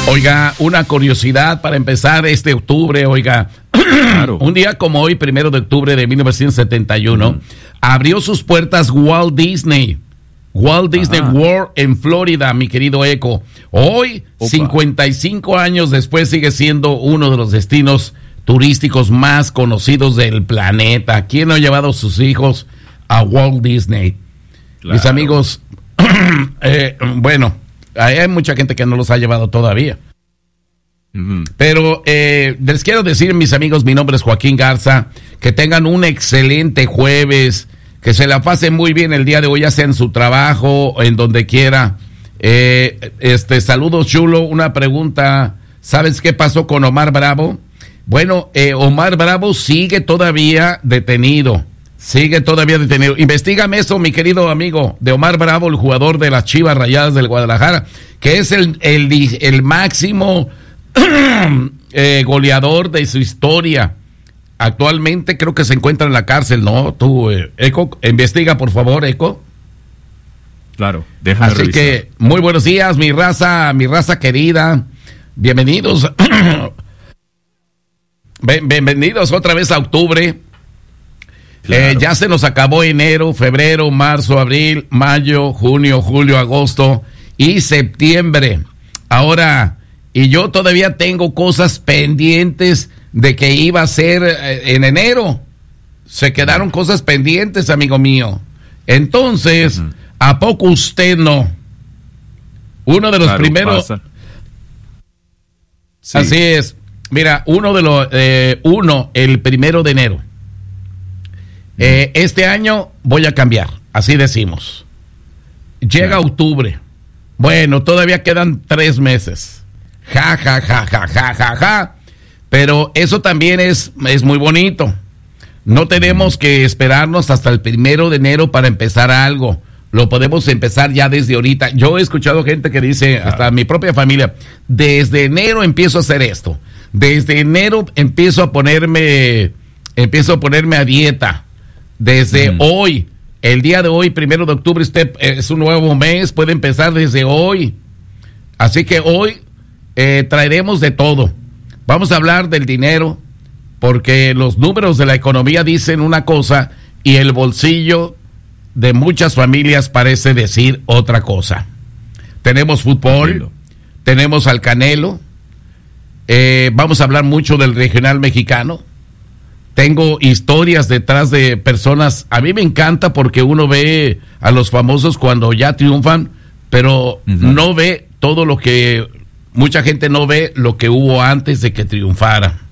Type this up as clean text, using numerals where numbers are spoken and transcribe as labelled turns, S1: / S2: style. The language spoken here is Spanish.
S1: Oiga, una curiosidad para empezar este octubre, oiga. Claro. Un día como hoy, 1 de octubre de 1971, abrió sus puertas Walt Disney World en Florida, mi querido Eco. Hoy, 55 años después, sigue siendo uno de los destinos turísticos más conocidos del planeta. ¿Quién no ha llevado a sus hijos a Walt Disney? Claro. Mis amigos, bueno, hay mucha gente que no los ha llevado todavía. Pero les quiero decir, mis amigos, mi nombre es Joaquín Garza, que tengan un excelente jueves, que se la pasen muy bien el día de hoy, ya sea en su trabajo o en donde quiera. Saludos, chulo. Una pregunta, ¿sabes qué pasó con Omar Bravo? Bueno, Omar Bravo sigue todavía detenido. Investígame eso, mi querido amigo, de Omar Bravo, el jugador de las Chivas Rayadas del Guadalajara, que es el máximo goleador de su historia. Actualmente creo que se encuentra en la cárcel, ¿no? Tú, Eco, investiga, por favor, Eco.
S2: Claro, déjame
S1: Así
S2: revisar.
S1: que, muy buenos días, mi raza querida. Bienvenidos. Bienvenidos otra vez a octubre. Claro. Ya se nos acabó enero, febrero, marzo, abril, mayo, junio, julio, agosto y septiembre. Ahora, y yo todavía tengo cosas pendientes de que iba a ser en enero. Se quedaron cosas pendientes, amigo mío. Entonces, ¿a poco usted no? Uno de los primeros... Sí. Así es. Mira, el 1 de enero. Este año voy a cambiar, así decimos. Llega octubre. Bueno, todavía quedan 3 meses. Ja. Pero eso también es muy bonito. No tenemos que esperarnos hasta el 1 de enero para empezar algo. Lo podemos empezar ya desde ahorita. Yo he escuchado gente que dice, hasta mi propia familia, desde enero empiezo a hacer esto. Desde enero empiezo a ponerme a dieta. Desde hoy, el día de hoy, 1 de octubre, es un nuevo mes, puede empezar desde hoy. Así que hoy traeremos de todo. Vamos a hablar del dinero, porque los números de la economía dicen una cosa y el bolsillo de muchas familias parece decir otra cosa. Tenemos fútbol, tenemos al Canelo, vamos a hablar mucho del regional mexicano. Tengo historias detrás de personas. A mí me encanta porque uno ve a los famosos cuando ya triunfan, pero no ve todo lo que... Mucha gente no ve lo que hubo antes de que triunfara.